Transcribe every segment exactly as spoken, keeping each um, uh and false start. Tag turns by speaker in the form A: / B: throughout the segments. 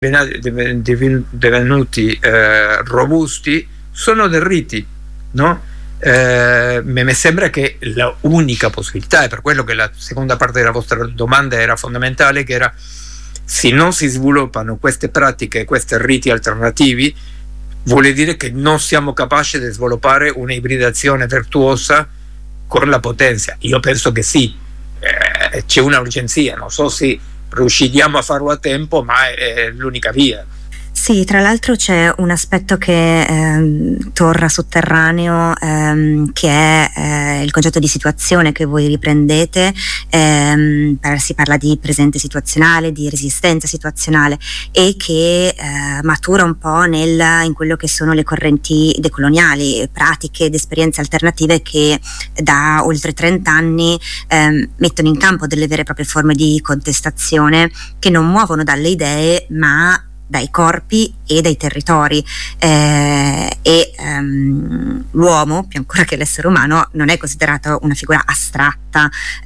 A: divenuti eh, robusti sono dei riti, no? Eh, mi sembra che la unica possibilità, è per quello che la seconda parte della vostra domanda era fondamentale, che era: se non si sviluppano queste pratiche, questi riti alternativi, vuol dire che non siamo capaci di sviluppare una ibridazione virtuosa con la potenza. Io penso che sì, eh, c'è una urgenza, non so se riusciremo a farlo a tempo, ma è, è l'unica via.
B: Sì, tra l'altro c'è un aspetto che ehm, torna sotterraneo, ehm, che è eh, il concetto di situazione che voi riprendete. Ehm, si parla di presente situazionale, di resistenza situazionale, e che eh, matura un po' nel, in quello che sono le correnti decoloniali, pratiche ed esperienze alternative che da oltre trenta anni ehm, mettono in campo delle vere e proprie forme di contestazione che non muovono dalle idee ma dai corpi e dai territori, eh, e um, l'uomo, più ancora che l'essere umano, non è considerato una figura astratta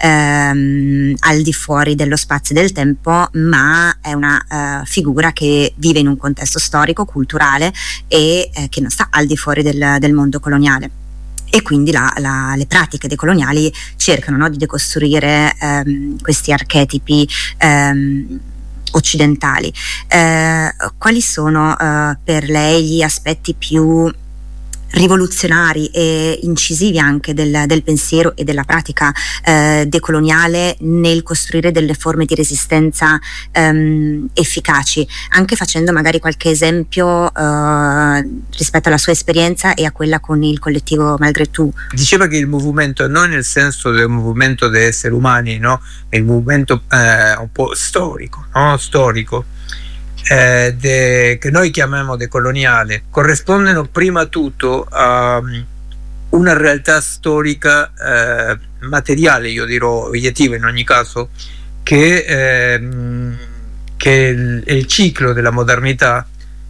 B: ehm, al di fuori dello spazio e del tempo, ma è una uh, figura che vive in un contesto storico, culturale, e eh, che non sta al di fuori del, del mondo coloniale. E quindi la, la, le pratiche decoloniali cercano, no, di decostruire ehm, questi archetipi ehm, occidentali. Eh, quali sono eh, per lei gli aspetti più rivoluzionari e incisivi anche del, del pensiero e della pratica eh, decoloniale nel costruire delle forme di resistenza ehm, efficaci, anche facendo magari qualche esempio eh, rispetto alla sua esperienza e a quella con il collettivo Malgré Tout?
A: Diceva che il movimento, non nel senso del movimento degli esseri umani, no? È il movimento eh, un po' storico, no? Storico. Eh, de, che noi chiamiamo decoloniale, corrispondono prima tutto a um, una realtà storica eh, materiale, io dirò obiettiva in ogni caso, che, eh, che il, il ciclo della modernità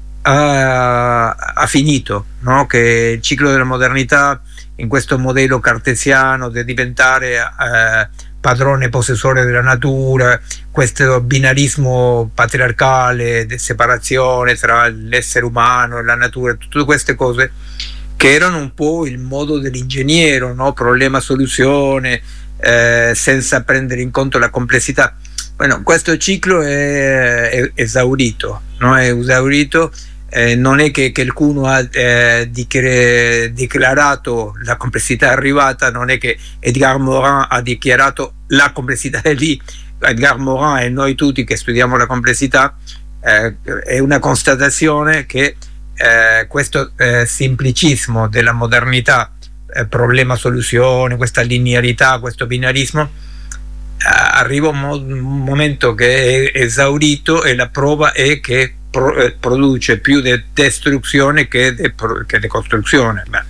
A: ha, ha finito, no? Che il ciclo della modernità in questo modello cartesiano di diventare eh, padrone possessore della natura, questo binarismo patriarcale di separazione tra l'essere umano e la natura, tutte queste cose che erano un po' il modo dell'ingegnere, no? Problema soluzione, eh, senza prendere in conto la complessità. Bueno, questo ciclo è, è esaurito, no? È esaurito. Eh, non è che qualcuno ha eh, dichiar- dichiarato la complessità arrivata, non è che Edgar Morin ha dichiarato la complessità è lì. Edgar Morin e noi tutti che studiamo la complessità, eh, è una constatazione che eh, questo eh, semplicismo della modernità, eh, problema-soluzione, questa linearità, questo binarismo, eh, arriva un, mo- un momento che è esaurito, e la prova è che produce più di distruzione che di costruzione. Beh.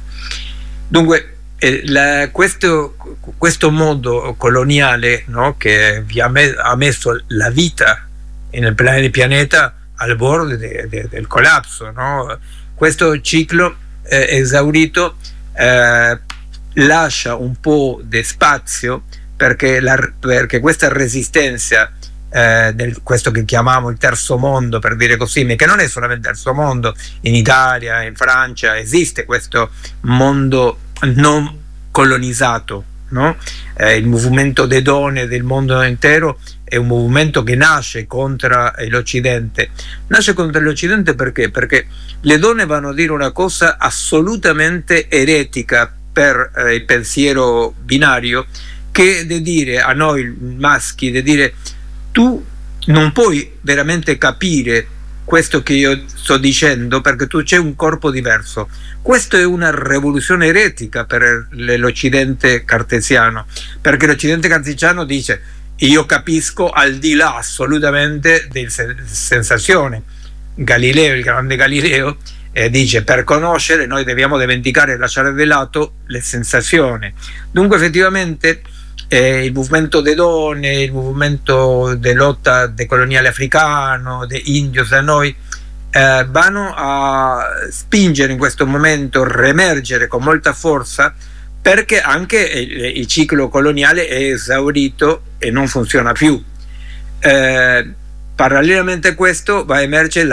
A: Dunque eh, la, questo, questo mondo coloniale, no, che vi ha, me, ha messo la vita nel pianeta al bordo de, de, del collasso, no? Questo ciclo eh, esaurito eh, lascia un po' di spazio perché, la, perché questa resistenza Eh, del, questo che chiamiamo il terzo mondo, per dire così, ma che non è solamente il terzo mondo. In Italia, in Francia esiste questo mondo non colonizzato, no? Eh, il movimento delle donne del mondo intero è un movimento che nasce contro l'Occidente. Nasce contro l'Occidente perché? Perché le donne vanno a dire una cosa assolutamente eretica per eh, il pensiero binario, che è di dire a noi maschi, di dire: tu non puoi veramente capire questo che io sto dicendo perché tu c'è un corpo diverso. Questo è una rivoluzione eretica per l'Occidente cartesiano, perché l'Occidente cartesiano dice: io capisco al di là assolutamente della sensazione. Galileo, il grande Galileo, eh, dice: per conoscere noi dobbiamo dimenticare e lasciare di lato le sensazioni. Dunque effettivamente Eh, il movimento delle donne, il movimento di lotta decoloniale africano, degli indios da noi, eh, vanno a spingere in questo momento, reemergere con molta forza, perché anche il, il ciclo coloniale è esaurito e non funziona più. Eh, parallelamente a questo va a emergere